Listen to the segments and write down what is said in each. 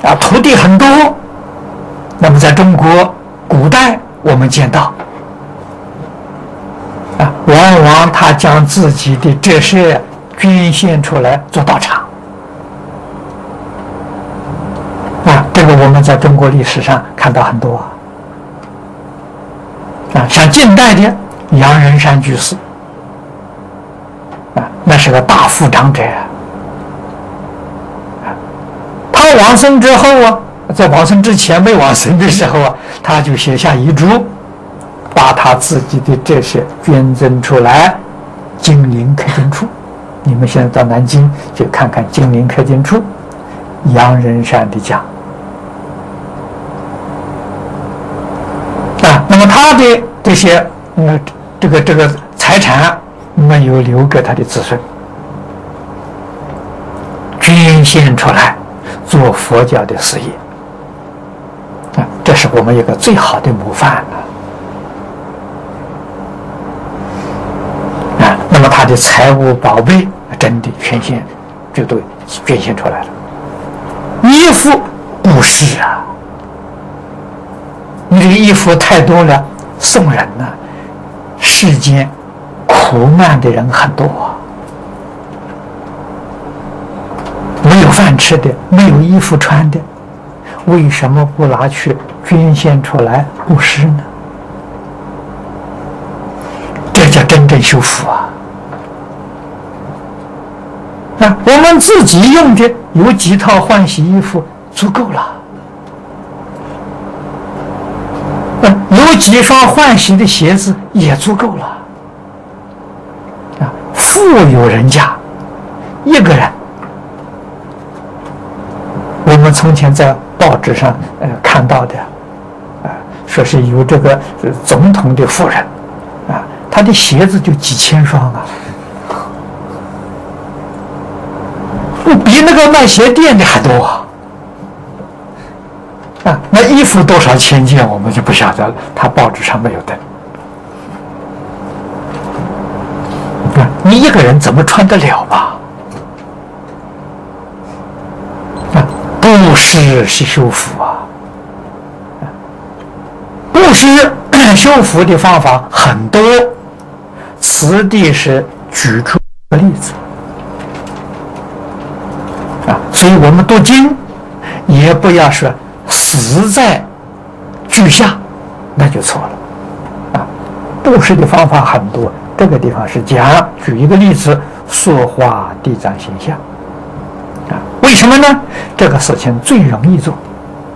徒弟很多。那么在中国古代我们见到往往他将自己的这些捐献出来做道场这个我们在中国历史上看到很多像近代的杨仁山居士那是个大富长者他往生之后在往生之前没往生的时候他就写下遗嘱，把他自己的这些捐赠出来金陵刻经处。你们现在到南京就看看金陵刻经处杨仁山的家那么他的这些这个财产没有留给他的子孙，捐献出来做佛教的事业这是我们一个最好的模范那么他的财物宝贝真的绝对捐献出来了。衣服布施你这个衣服太多了送人世间苦难的人很多没有饭吃的，没有衣服穿的，为什么不拿去捐献出来布施呢？这叫真正修福我们自己用的有几套换洗衣服足够了有几双换洗的鞋子也足够了富有人家一个人，我们从前在报纸上看到的说是有这个总统的夫人他的鞋子就几千双比那个卖鞋店的还多那衣服多少千件我们就不晓得了，他报纸上没有登你一个人怎么穿得了吧布施是修福布施修福的方法很多，此地是举出个例子所以我们读经也不要说死在句下，那就错了布施的方法很多，这个地方是讲举一个例子，塑化地藏形象为什么呢？这个事情最容易做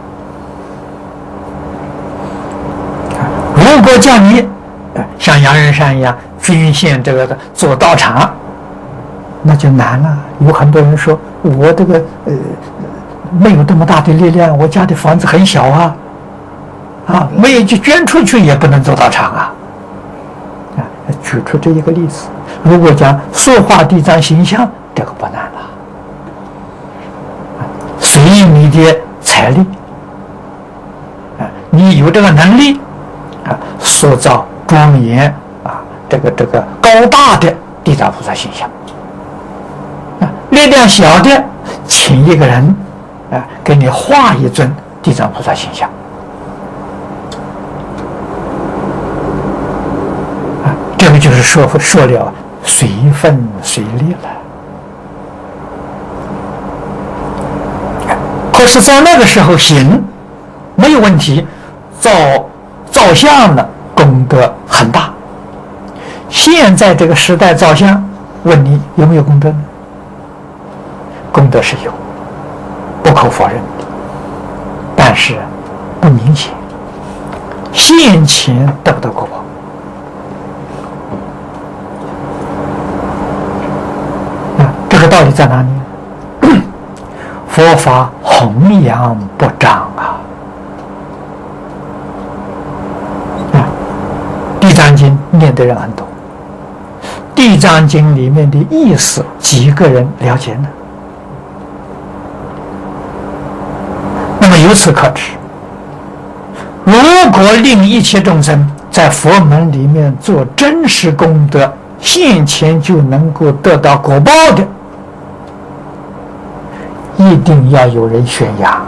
如果叫你像杨仁山一样捐献这个的做道场，那就难了。有很多人说我这个没有这么大的力量，我家的房子很小没有就捐出去也不能做道场举出这一个例子。如果讲塑化地藏形象，这个不难了随你的财力你有这个能力塑造庄严这个高大的地藏菩萨形象力量小的请一个人给你画一尊地藏菩萨形象这个就是说了随分随力了。可是在那个时候行没有问题，造像呢功德很大。现在这个时代造像，问你有没有功德呢？功德是有，不可否认，但是不明显，现前得不到果报。这个道理在哪里？佛法弘扬不彰地藏经念的人很多，地藏经里面的意思几个人了解呢？那么由此可知，如果令一切众生在佛门里面做真实功德，现前就能够得到果报的，一定要有人宣扬